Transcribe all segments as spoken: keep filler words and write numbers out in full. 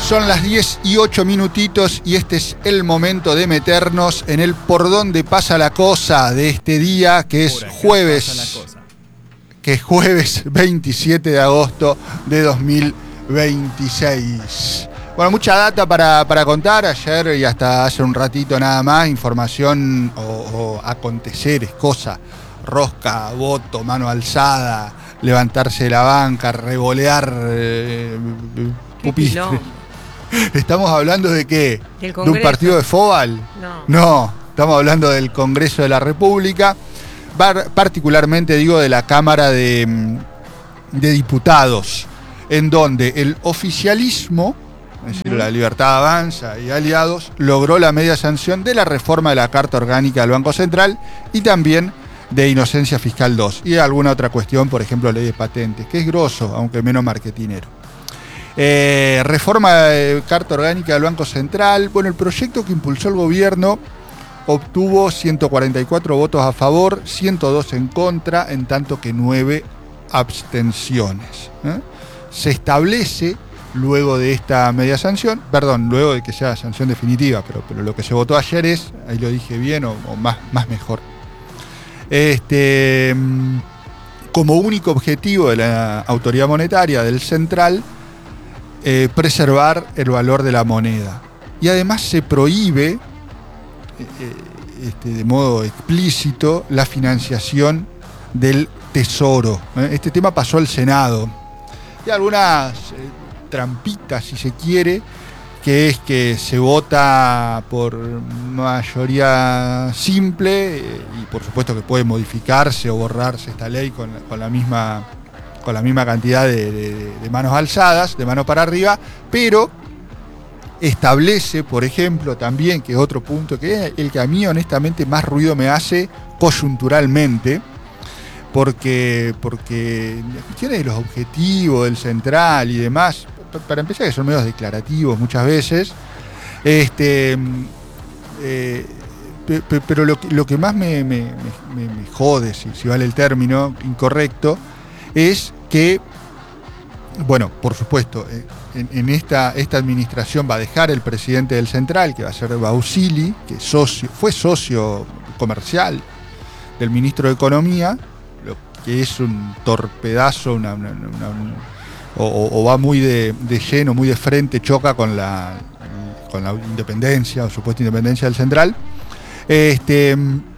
Son las diez y ocho minutitos y este es el momento de meternos en el por dónde pasa la cosa de este día, que es jueves, que es jueves veintisiete de agosto de dos mil veintiséis. Bueno, mucha data para, para contar. Ayer y hasta hace un ratito nada más, información o, o aconteceres, cosa, rosca, voto, mano alzada, levantarse de la banca, revolear eh, pupitre. ¿Estamos hablando de qué? ¿De un partido de fútbol? No. No, estamos hablando del Congreso de la República, particularmente digo de la Cámara de, de Diputados, en donde el oficialismo, es decir, la Libertad Avanza y aliados, logró la media sanción de la reforma de la Carta Orgánica del Banco Central y también de Inocencia Fiscal dos y alguna otra cuestión, por ejemplo, ley de patentes, que es grosso, aunque menos marketinero. Eh, reforma de Carta Orgánica del Banco Central. Bueno, el proyecto que impulsó el gobierno obtuvo ciento cuarenta y cuatro votos a favor, ciento dos en contra, en tanto que nueve abstenciones. ¿eh? Se establece, luego de esta media sanción, perdón, luego de que sea sanción definitiva, pero, pero lo que se votó ayer es, ahí lo dije bien o, o más, más mejor, este, como único objetivo de la autoridad monetaria del central, Eh, preservar el valor de la moneda. Y además se prohíbe, eh, este, de modo explícito, la financiación del tesoro. ¿eh? Este tema pasó al Senado. Y algunas eh, trampitas, si se quiere, que es que se vota por mayoría simple eh, y por supuesto que puede modificarse o borrarse esta ley con, con la misma... con la misma cantidad de, de, de manos alzadas, de manos para arriba, pero establece, por ejemplo, también, que es otro punto, que es el que a mí honestamente más ruido me hace coyunturalmente, porque, porque cuestiones de los objetivos del central y demás, para empezar que son medios declarativos muchas veces, este, eh, pero lo, lo que más me, me, me, me jode, si, si vale el término incorrecto, es que, bueno, por supuesto, en, en esta, esta administración va a dejar el presidente del Central, que va a ser Bausili, que es socio, fue socio comercial del ministro de Economía, lo que es un torpedazo, una, una, una, un, o, o va muy de, de lleno, muy de frente, choca con la, con la independencia, o supuesta independencia del Central. Este...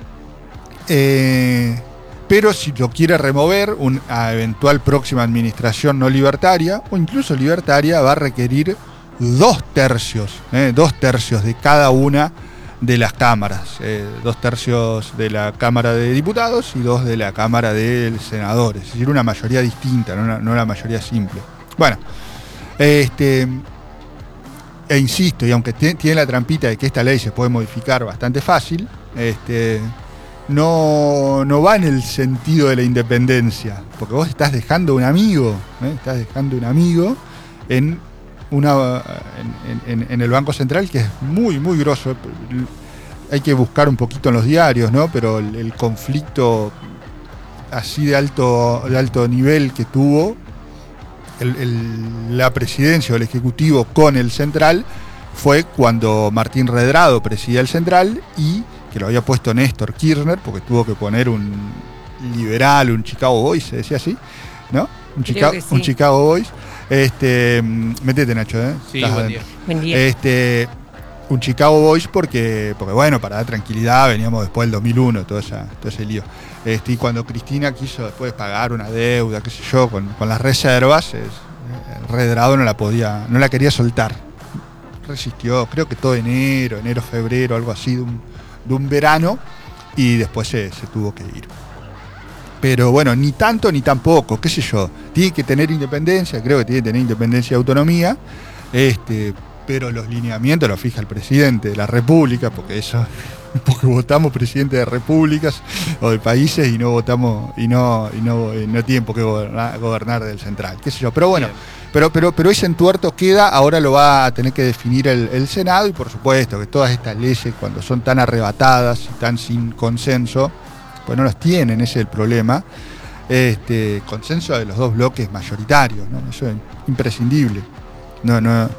Eh, Pero si lo quiere remover, una eventual próxima administración no libertaria, o incluso libertaria, va a requerir dos tercios, eh, dos tercios de cada una de las cámaras. Eh, dos tercios de la Cámara de Diputados y dos de la Cámara de Senadores. Es decir, una mayoría distinta, no una, no una mayoría simple. Bueno, este, e insisto, y aunque t- tiene la trampita de que esta ley se puede modificar bastante fácil, este... No, no va en el sentido de la independencia, porque vos estás dejando un amigo, ¿eh? estás dejando un amigo en, una, en, en, en el Banco Central, que es muy, muy grosso. Hay que buscar un poquito en los diarios, ¿no? Pero el, el conflicto así de alto, de alto nivel que tuvo el, el, la presidencia o el Ejecutivo con el Central fue cuando Martín Redrado presidía el Central y que lo había puesto Néstor Kirchner, porque tuvo que poner un liberal, un Chicago Boys, se decía así, ¿no? Un, Chica- sí. un Chicago Boys. Este, métete, Nacho, ¿eh? Sí, buen día. Buen día. Este, un Chicago Boys porque, porque, bueno, para dar tranquilidad, veníamos después del dos mil uno, todo, esa, todo ese lío. Este, y cuando Cristina quiso después pagar una deuda, qué sé yo, con, con las reservas, es, Redrado no la podía, no la quería soltar. Resistió, creo que todo enero, enero, febrero, algo así, de un de un verano, y después se, se tuvo que ir. Pero bueno, ni tanto ni tampoco, qué sé yo, tiene que tener independencia, creo que tiene que tener independencia y autonomía, este, pero los lineamientos los fija el presidente de la República, porque eso, porque votamos presidente de repúblicas o de países y no votamos, y no, y no, y no tienen por qué gobernar, gobernar del central, qué sé yo, pero bueno. Bien. Pero, pero, pero ese entuerto queda, ahora lo va a tener que definir el, el Senado, y por supuesto que todas estas leyes, cuando son tan arrebatadas y tan sin consenso, pues no las tienen, ese es el problema. Este, consenso de los dos bloques mayoritarios, ¿no? Eso es imprescindible. No, no,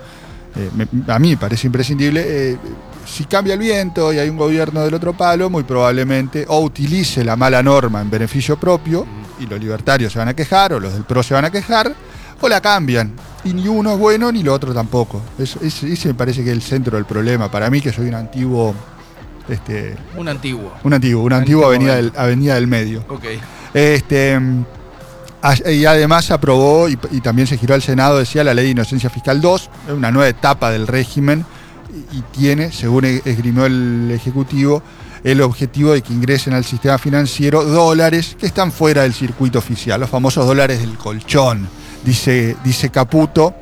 eh, me, a mí me parece imprescindible, eh, si cambia el viento y hay un gobierno del otro palo, muy probablemente o utilice la mala norma en beneficio propio, y los libertarios se van a quejar, o los del P R O se van a quejar, o la cambian. Y ni uno es bueno ni lo otro tampoco. Es, es, ese me parece que es el centro del problema. Para mí, que soy un antiguo... Este, un antiguo. Un antiguo, un antiguo avenida del, avenida del Medio. Ok. Este, y además aprobó, y, y también se giró al Senado, decía, la Ley de Inocencia Fiscal dos, una nueva etapa del régimen, y, y tiene, según esgrimió el Ejecutivo, el objetivo de que ingresen al sistema financiero dólares que están fuera del circuito oficial, los famosos dólares del colchón, dice, dice Caputo.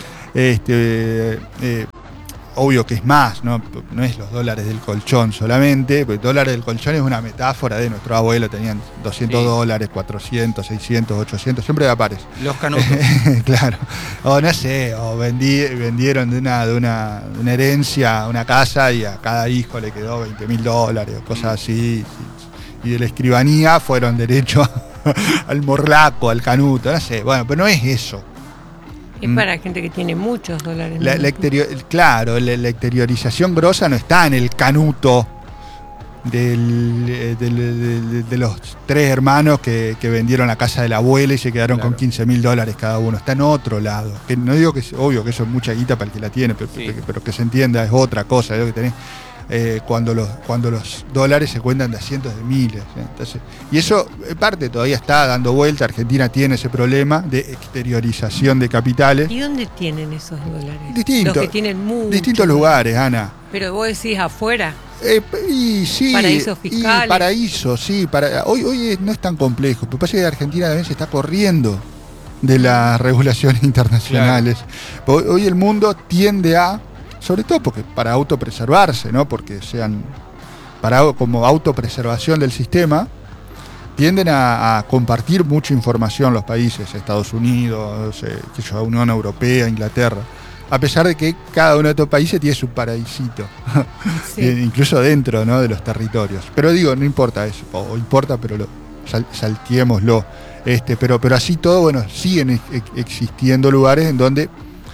Este, eh, obvio que es más, ¿no? No es los dólares del colchón solamente, porque dólares del colchón es una metáfora de nuestro abuelo, tenían doscientos sí. dólares, cuatrocientos, seiscientos, ochocientos, siempre de pares. Los canutos. Claro. O no sé, o vendí, vendieron de una, de, una, de una herencia una casa y a cada hijo le quedó veinte mil dólares, o cosas así. Y de la escribanía fueron derecho al morlaco, al canuto, no sé. Bueno, pero no es eso. Es para gente que tiene muchos dólares. La, la exterior, claro, la, la exteriorización grosa no está en el canuto del, del, de, de los tres hermanos que, que vendieron la casa de la abuela y se quedaron claro. con quince mil dólares cada uno. Está en otro lado. Que no digo que es obvio que eso es mucha guita para el que la tiene, pero, sí. pero que se entienda, es otra cosa. Es lo que tenés. Eh, cuando, los, cuando los dólares se cuentan de cientos de miles. ¿eh? Entonces, y eso, en parte, todavía está dando vuelta. Argentina tiene ese problema de exteriorización de capitales. ¿Y dónde tienen esos dólares? Distintos. Los que tienen mucho. Distintos lugares, Ana. Pero vos decís afuera. Eh, y sí, paraísos fiscales. Y paraísos, sí. Para, hoy, hoy no es tan complejo. Lo que pasa es que Argentina también se está corriendo de las regulaciones internacionales. Claro. Hoy el mundo tiende a... sobre todo porque para autopreservarse, ¿no? Porque sean para como autopreservación del sistema, tienden a, a compartir mucha información los países, Estados Unidos, eh, que yo, Unión Europea, Inglaterra, a pesar de que cada uno de estos países tiene su paraísito, sí. eh, incluso dentro, ¿no? de los territorios. Pero digo, no importa eso, o importa, pero lo, sal, salteémoslo. Este, pero, pero así todo, bueno, siguen ex- existiendo lugares en donde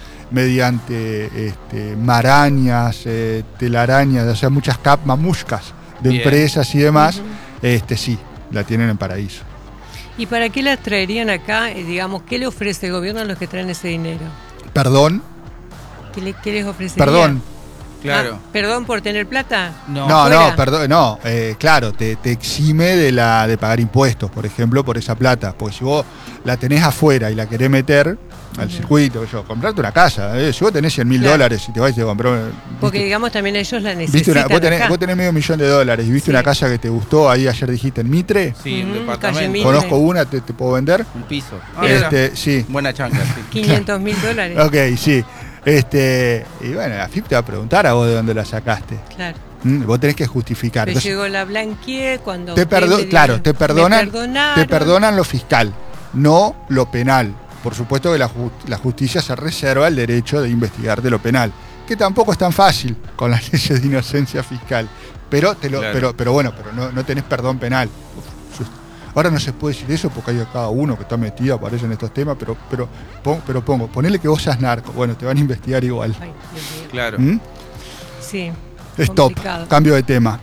mediante este, marañas, eh, telarañas, o sea, muchas capas, mamuscas de Bien. empresas y demás, uh-huh. este, sí, la tienen en paraíso. ¿Y para qué las traerían acá? Eh, digamos, ¿qué le ofrece el gobierno a los que traen ese dinero? ¿Perdón? ¿Qué, le, qué les ofrecería? Perdón. Claro. Ah, ¿Perdón por tener plata? No, no, no, perdón, no, eh, claro, te, te exime de la de pagar impuestos, por ejemplo, por esa plata. Porque si vos la tenés afuera y la querés meter al uh-huh. circuito, yo, comprarte una casa, eh, si vos tenés cien mil claro. dólares y te vas y te comprás... Porque ¿viste? Digamos también ellos la necesitan. ¿Viste una, vos, tenés, acá. vos tenés medio millón de dólares y viste sí. una casa que te gustó, ahí ayer dijiste en Mitre. Sí, en uh-huh. departamento. Conozco una, te, te puedo vender. Un piso. Ah, este, sí. Buena changa, sí. quinientos mil dólares. Ok, sí. Este, y bueno, la F I P te va a preguntar a vos de dónde la sacaste. Claro. ¿Mm? Vos tenés que justificar. Te Entonces, llegó la Blanquier cuando... Te perdo- claro, te perdonan, te perdonan lo fiscal, no lo penal. Por supuesto que la, ju- la justicia se reserva el derecho de investigar de lo penal, que tampoco es tan fácil con las leyes de inocencia fiscal. Pero, te lo, claro. pero, pero bueno, pero no, no tenés perdón penal. Uf, ahora no se puede decir eso porque hay cada uno que está metido, aparece en estos temas, pero, pero, pon, pero pongo, ponele que vos seas narco, bueno, te van a investigar igual. Ay, claro. ¿Mm? Sí. Stop, cambio de tema.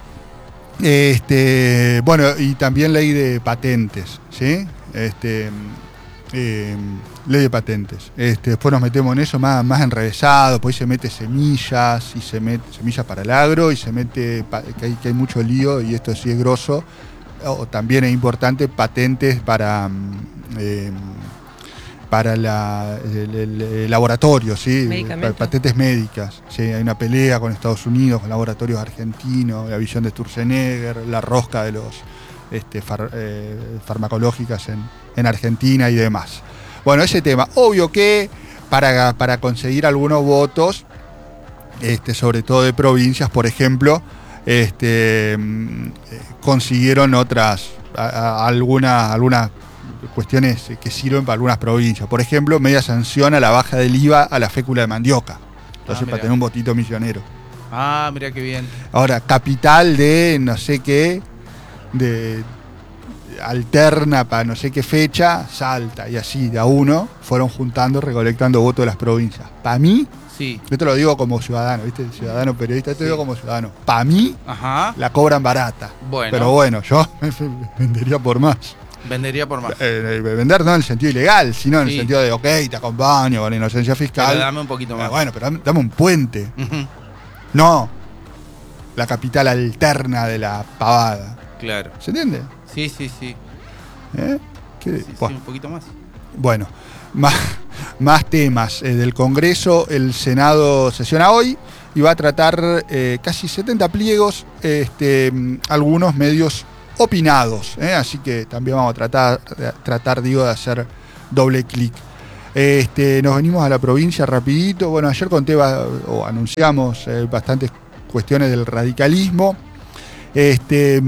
Este, bueno, y también ley de patentes, ¿sí? Este, eh, ley de patentes. Este, después nos metemos en eso más, más enrevesado, pues ahí se mete semillas, y se mete semillas para el agro, y se mete, que hay, que hay mucho lío, y esto sí es grosso. O también es importante patentes para eh, para la, el, el, el laboratorio, ¿sí? Patentes médicas. ¿Sí? Hay una pelea con Estados Unidos, con laboratorios argentinos, la visión de Sturzenegger, la rosca de los este, far, eh, farmacológicas en, en Argentina y demás. Bueno, ese tema. Obvio que para, para conseguir algunos votos, este, sobre todo de provincias, por ejemplo, Este, consiguieron otras a, a, algunas algunas cuestiones que sirven para algunas provincias. Por ejemplo, media sanción a la baja del I V A a la fécula de mandioca. Entonces, ah, para tener un votito misionero. Ah, mira qué bien. Ahora, capital de no sé qué, de alterna para no sé qué fecha, Salta, y así de a uno fueron juntando, recolectando votos de las provincias. Para mí, Sí. yo te lo digo como ciudadano, ¿viste? Ciudadano periodista, te Sí. lo digo como ciudadano. Para mí, Ajá. la cobran barata. Bueno. Pero bueno, yo me vendería por más. Vendería por más. Eh, vender no en el sentido ilegal, sino en Sí. el sentido de, ok, te acompaño con la inocencia fiscal. Pero dame un poquito más. Eh, bueno, pero dame, dame un puente. Ujú. No la capital alterna de la pavada. Claro. ¿Se entiende? Sí, sí, sí. ¿Eh? ¿Qué? Sí, sí, Buah. un poquito más. Bueno, más, más temas eh, del Congreso. El Senado sesiona hoy y va a tratar eh, casi setenta pliegos, este, algunos medios opinados, ¿eh? Así que también vamos a tratar, tratar digo, de hacer doble clic. Este, nos venimos a la provincia rapidito. Bueno, ayer conté va, o anunciamos eh, bastantes cuestiones del radicalismo. Este,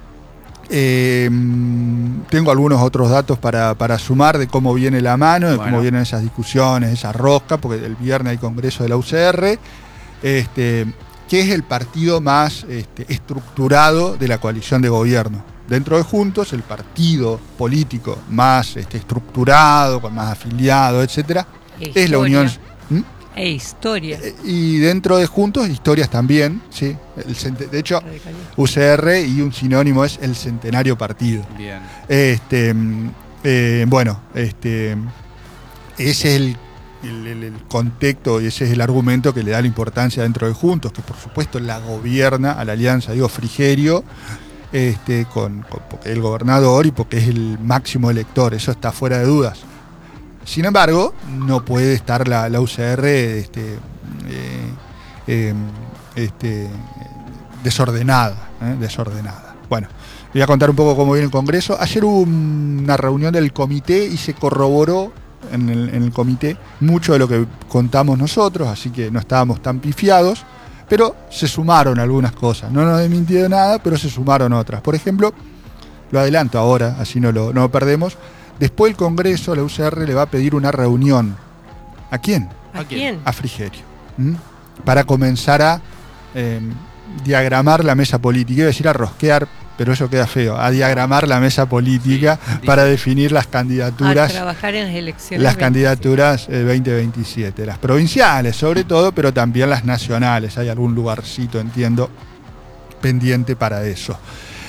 eh, tengo algunos otros datos para, para sumar de cómo viene la mano, de Bueno. cómo vienen esas discusiones, esa rosca, porque el viernes hay congreso de la U C R, este, que es el partido más este, estructurado de la coalición de gobierno. Dentro de Juntos, el partido político más este, estructurado, con más afiliados, etcétera, E es la Unión. ¿Mm? E historia. Y dentro de Juntos, historias también, sí. El cent- de hecho, Radicalismo. U C R y un sinónimo es el Centenario Partido. Bien. Este, eh, bueno, este, ese es el, el- el- el contexto y ese es el argumento que le da la importancia dentro de Juntos, que por supuesto la gobierna a la alianza, digo, Frigerio, este, con, con- porque es el gobernador y porque es el máximo elector, eso está fuera de dudas. Sin embargo, no puede estar la, la U C R este, eh, eh, este, desordenada, ¿eh? desordenada. Bueno, voy a contar un poco cómo viene el Congreso. Ayer hubo una reunión del comité y se corroboró en el, en el comité mucho de lo que contamos nosotros, así que no estábamos tan pifiados, pero se sumaron algunas cosas. No nos desmintieron nada, pero se sumaron otras. Por ejemplo, lo adelanto ahora, así no lo, no lo perdemos. Después del Congreso, la U C R le va a pedir una reunión. ¿A quién? ¿A ¿A quién? quién? A Frigerio. ¿Mm? Para comenzar a eh, diagramar la mesa política. Iba a decir a rosquear, pero eso queda feo. A diagramar la mesa política Sí, para definir las A candidaturas. trabajar en las elecciones. Las veintisiete. candidaturas eh, veinte veintisiete. Las provinciales, sobre todo, pero también las nacionales. Hay algún lugarcito, entiendo, pendiente para eso.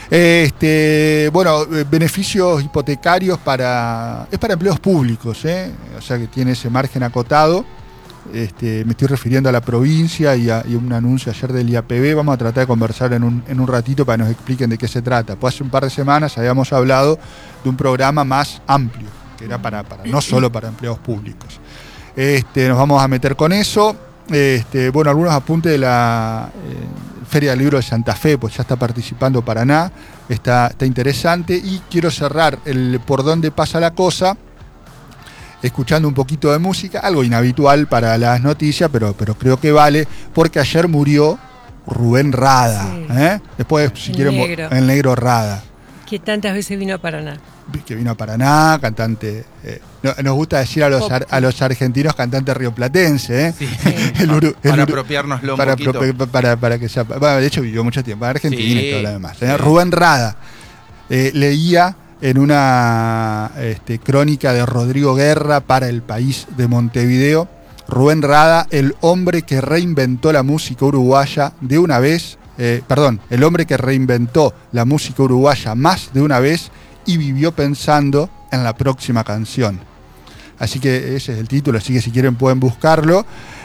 Este, bueno, eh, beneficios hipotecarios para. Es para empleos públicos, ¿eh? O sea que tiene ese margen acotado. Este, me estoy refiriendo a la provincia y a, y a un anuncio ayer del I A P B. Vamos a tratar de conversar en un, en un ratito para que nos expliquen de qué se trata. Pues hace un par de semanas habíamos hablado de un programa más amplio, que era para, para no solo para empleados públicos. Este, nos vamos a meter con eso. Este, bueno, algunos apuntes de la eh, Feria del Libro de Santa Fe, pues ya está participando Paraná, está, está interesante. Y quiero cerrar el por dónde pasa la cosa, escuchando un poquito de música, algo inhabitual para las noticias, pero, pero creo que vale, porque ayer murió Rubén Rada. Sí. ¿eh? Después, si El quieren, negro. el negro Rada, Que tantas veces vino a Paraná. que vino a Paraná, cantante. Eh, no- nos gusta decir a los, ar- a los argentinos cantante rioplatense. ¿eh? Sí. El uru- el Para uru- apropiárnoslo un para, poquito. pro- para, para que sea. Bueno, de hecho vivió mucho tiempo en Argentina Sí, y todo lo demás. ¿eh? sí. Rubén Rada. Eh, leía en una este, crónica de Rodrigo Guerra para El País de Montevideo. Rubén Rada, el hombre que reinventó la música uruguaya de una vez, eh, perdón, el hombre que reinventó la música uruguaya más de una vez y vivió pensando en la próxima canción. Así que ese es el título, así que si quieren pueden buscarlo.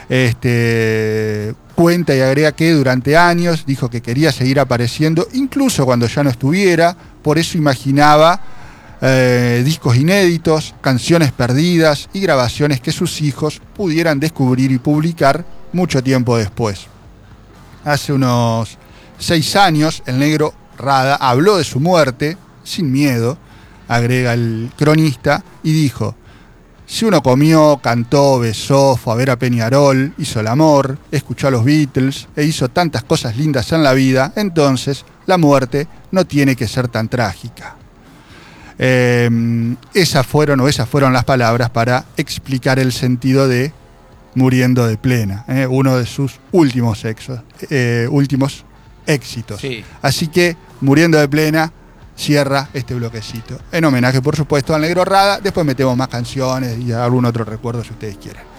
Este, cuenta y agrega que durante años dijo que quería seguir apareciendo, incluso cuando ya no estuviera, por eso imaginaba eh, discos inéditos, canciones perdidas y grabaciones que sus hijos pudieran descubrir y publicar mucho tiempo después. Hace unos seis años, el negro Rada habló de su muerte, sin miedo, agrega el cronista, y dijo: si uno comió, cantó, besó, fue a ver a Peñarol, hizo el amor, escuchó a los Beatles e hizo tantas cosas lindas en la vida, entonces la muerte no tiene que ser tan trágica. Eh, esas fueron o esas fueron las palabras para explicar el sentido de Muriendo de Plena, eh, uno de sus últimos, exos, eh, últimos éxitos. Sí. Así que Muriendo de Plena, cierra este bloquecito. En homenaje, por supuesto, al Negro Rada. Después metemos más canciones y algún otro recuerdo si ustedes quieren.